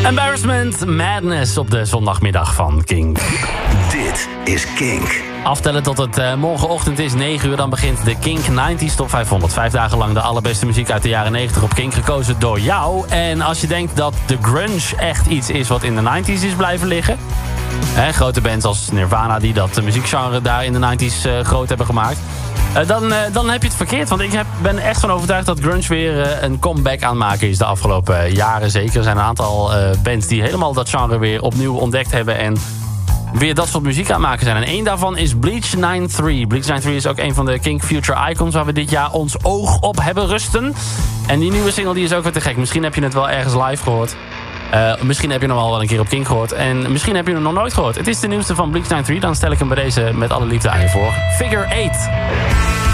Embarrassment Madness op de zondagmiddag van Kink. Dit is Kink. Aftellen tot het morgenochtend is 9 uur. Dan begint de Kink 90s Top 500. 5 dagen lang de allerbeste muziek uit de jaren 90 op Kink. Gekozen door jou. En als je denkt dat de grunge echt iets is wat in de 90s is blijven liggen. Grote bands als Nirvana die dat muziekgenre daar in de 90s groot hebben gemaakt. Dan heb je het verkeerd. Want ik ben echt van overtuigd dat grunge weer een comeback aan het maken is de afgelopen jaren. Zeker er zijn een aantal bands die helemaal dat genre weer opnieuw ontdekt hebben. En weer dat soort muziek aan het maken zijn. En één daarvan is Bleach 93. Bleach 93 is ook een van de Kink Future Icons waar we dit jaar ons oog op hebben rusten. En die nieuwe single die is ook weer te gek. Misschien heb je het wel ergens live gehoord. Misschien heb je hem al wel een keer op Kink gehoord. En misschien heb je hem nog nooit gehoord. Het is de nieuwste van Bleach 93. Dan stel ik hem bij deze met alle liefde aan je voor. Figure 8.